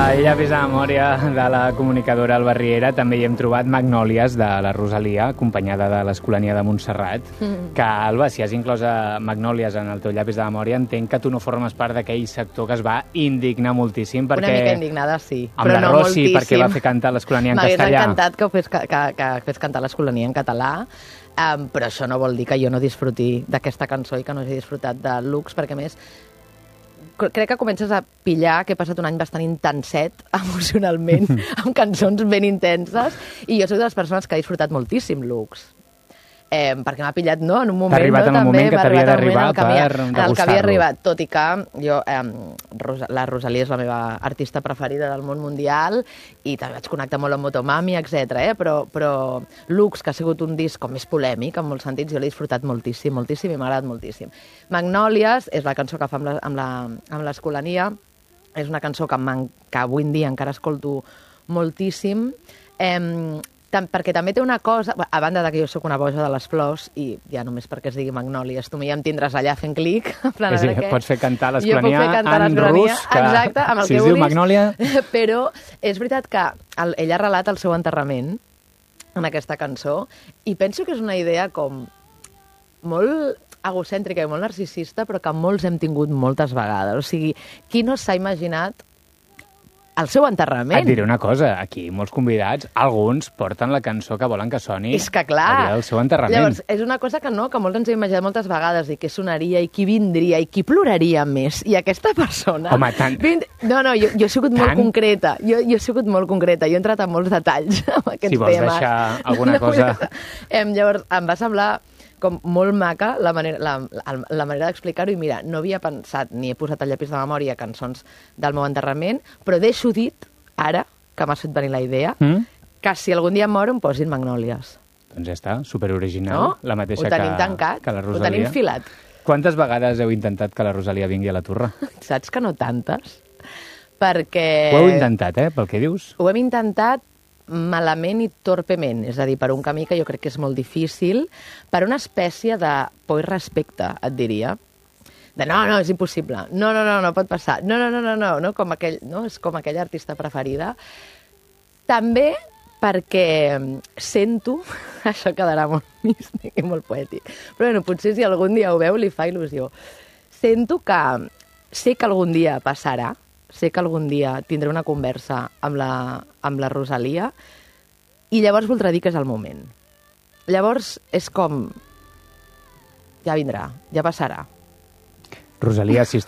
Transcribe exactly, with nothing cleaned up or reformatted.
Al llapis de memòria de la comunicadora Alba Riera també hi hem trobat Magnòlies de la Rosalia, acompanyada de l'Escolania de Montserrat, mm. que, Alba, si has inclòs Magnòlies en el teu llapis de memòria, entenc que tu no formes part d'aquell sector que es va indignar moltíssim perquè... Una mica indignada, sí, amb però la no Rossi, moltíssim. perquè va fer cantar l'Escolania en castellà. M'hagués encantat que fes, que, que fes cantar l'Escolania en català, um, però això no vol dir que jo no disfruti d'aquesta cançó i que no hagi disfrutat de Lux, perquè a més crec que comences a pillar que he passat un any bastant intenset emocionalment, amb cançons ben intenses, i jo soc de les persones que ha disfrutat moltíssim Lux. Eh, perquè m'ha pillat, no?, en un moment... T'ha arribat no, en un també, moment que t'havia d'arribar per degustar-lo. En el que havia arribat, tot i que jo, eh, Rosa, la Rosalia és la meva artista preferida del món mundial i també vaig connectar molt amb Motomami, etcètera. Eh? Però, però Lux, que ha sigut un disc com més polèmic, en molts sentits, jo l'he disfrutat moltíssim, moltíssim i m'ha agradat moltíssim. Magnòlies és la cançó que fa amb l'Escolania, és una cançó que, que avui en dia encara escolto moltíssim, eh, Tam, perquè també té una cosa, a banda de que jo sóc una boja de les flors, i ja només perquè es digui Magnòlies, tu ja em tindràs allà fent clic. És a dir, que pots fer cantar l'Escolania en rus, que exacte, amb el si que es diu vulguis. Magnòlia... Però és veritat que el, ella relata el seu enterrament en aquesta cançó, i penso que és una idea com molt egocèntrica i molt narcisista, però que molts hem tingut moltes vegades. O sigui, qui no s'ha imaginat el seu enterrament? Et diré una cosa, aquí molts convidats, alguns porten la cançó que volen que soni és que, clar, el dia del seu enterrament. Llavors, és una cosa que no, que molts ens hem imaginat moltes vegades, i què sonaria, i qui vindria, i qui ploraria més. I aquesta persona... Home, tant... Vind... No, no, jo, jo he sigut tant... molt concreta. Jo, jo he sigut molt concreta. Jo he entrat en molts detalls amb aquests temes. Si vols temes. deixar alguna no, cosa... Em, llavors, em va semblar com molt maca la manera, la, la, la manera d'explicar-ho, i mira, no havia pensat ni he posat al llapis de memòria cançons del meu enterrament, però deixo dit, ara, que m'has fet venir la idea, mm? que si algun dia em moro em posin Magnòlies. Doncs ja està, superoriginal, no? la mateixa Ho tenim que, tancat, que la Rosalia. Ho tenim filat. Quantes vegades heu intentat que la Rosalia vingui a la Torre? Saps que no tantes? Perquè... Ho heu intentat, eh, pel que dius? Ho hem intentat malament i torpement, és a dir, per un camí que jo crec que és molt difícil, per una espècie de por i respecte, et diria, de no, no, és impossible, no, no, no, no pot passar, no, no, no, no, no, no, com aquell, no, és com aquella artista preferida. També perquè sento, això quedarà molt místic i molt poètic, però bueno, potser si algun dia ho veu li fa il·lusió, sento que sé que algun dia passarà, sé que algun dia tindré una conversa amb la, amb la Rosalia, i llavors voldrà dir que és el moment. Llavors és com... ja vindrà, ja passarà. Rosalia, si